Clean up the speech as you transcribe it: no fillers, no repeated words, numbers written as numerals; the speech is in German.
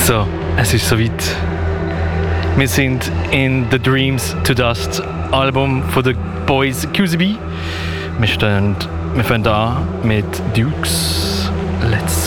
So, es ist soweit. Wir sind in The Dreams to Dust Album von den Boys QCB. Wir fangen an mit Dukes. Let's